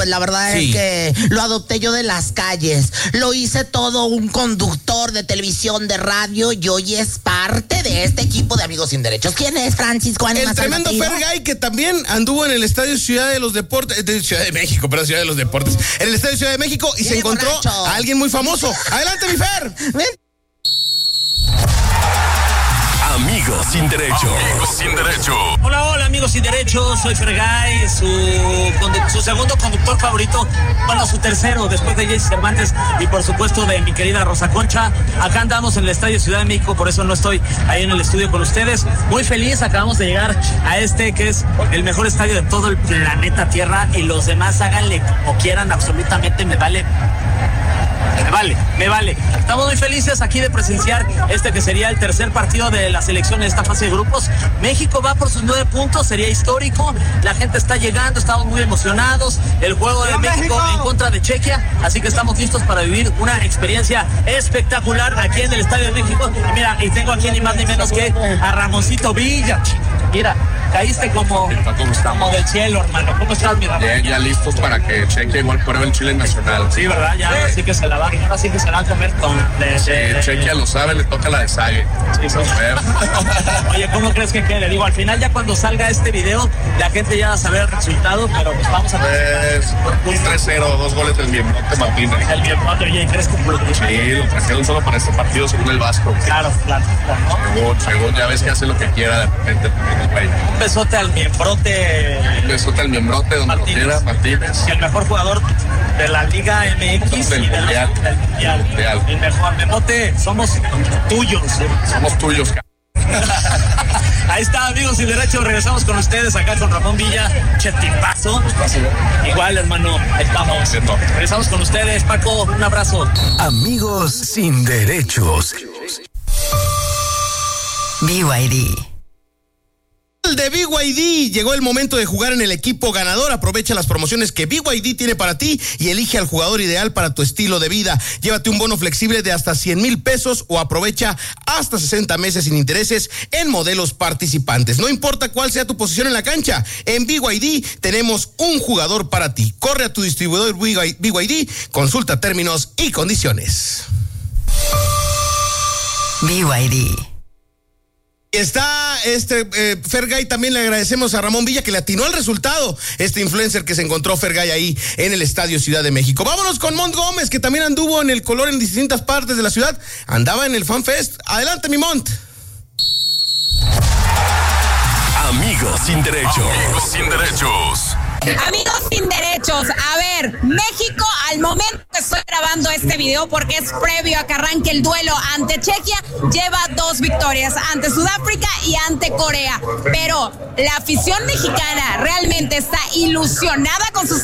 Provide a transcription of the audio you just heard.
Pues la verdad es que lo adopté yo de las calles. Lo hice todo un conductor de televisión, de radio, y hoy es parte de este equipo de Amigos Sin Derechos. ¿Quién es, Francisco? El tremendo Fergay, que también anduvo en el Estadio Ciudad de los Deportes, Ciudad de México, Ciudad de los Deportes, en el Estadio Ciudad de México, y se encontró a alguien muy famoso. Adelante, mi Fer. Amigos Sin Derecho. Amigos Sin Derecho. Hola, amigos Sin Derecho. Soy Fergay, su segundo conductor favorito. Bueno, su tercero, después de Jesse Cervantes y por supuesto de mi querida Rosa Concha. Acá andamos en el Estadio Ciudad de México, por eso no estoy ahí en el estudio con ustedes. Muy feliz, acabamos de llegar a este que es el mejor estadio de todo el planeta Tierra, y los demás háganle como quieran, absolutamente me vale. Estamos muy felices aquí de presenciar este que sería el tercer partido de la selección en esta fase de grupos. México va por sus 9 puntos, sería histórico. La gente está llegando, estamos muy emocionados. El juego de México en contra de Chequia, así que estamos listos para vivir una experiencia espectacular aquí en el Estadio de México. Y mira, y tengo aquí ni más ni menos que a Ramoncito Villa. Mira, caíste como del cielo, hermano. ¿Cómo estás, mi Ramón? Bien, ya listos para que Chequia igual pruebe el Chile nacional. Sí, ¿verdad? Ya, así que se la va a comer con... Chequia lo sabe, le toca la de Sague. Sí. Oye, ¿cómo crees que quede? Digo, al final ya cuando salga este video, la gente ya va a saber el resultado, pero pues vamos a ver. Un 3-0, 2 goles del Miembrote Martínez. El Miembrote, oye, ¿crees que sí, lo trajeron solo para este partido según el Vasco. Claro. Según ya ves que hace lo que quiera de repente también el güey. Un besote al Miembrote. Donde Martínez. Y el mejor jugador de la Liga MX del Mundial. El mejor. Miembrote, somos tuyos. Ahí está, Amigos Sin Derecho. Regresamos con ustedes acá con Ramón Villa. Chetipazo. Igual, hermano. Ahí estamos. Regresamos con ustedes, Paco. Un abrazo. Amigos Sin Derechos. BYD. De BYD, llegó el momento de jugar en el equipo ganador. Aprovecha las promociones que BYD tiene para ti y elige al jugador ideal para tu estilo de vida. Llévate un bono flexible de hasta 100,000 pesos o aprovecha hasta 60 meses sin intereses en modelos participantes. No importa cuál sea tu posición en la cancha, en BYD tenemos un jugador para ti. Corre a tu distribuidor BYD, consulta términos y condiciones. BYD. Está Fergay, también le agradecemos a Ramón Villa que le atinó al resultado, este influencer que se encontró Fergay ahí en el Estadio Ciudad de México. Vámonos con Mont Gómez, que también anduvo en el color en distintas partes de la ciudad, andaba en el Fan Fest. Adelante, mi Mont. Amigos Sin Derechos. Amigos Sin Derechos. Amigos Sin Derechos, a ver, México al momento que estoy grabando este video, porque es previo a que arranque el duelo ante Chequia, lleva 2 victorias, ante Sudáfrica y ante Corea, pero la afición mexicana realmente está ilusionada con sus